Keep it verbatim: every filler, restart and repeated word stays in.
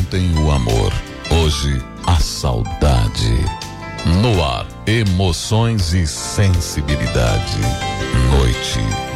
Ontem o amor, hoje a saudade. No ar, emoções e sensibilidade. Noite.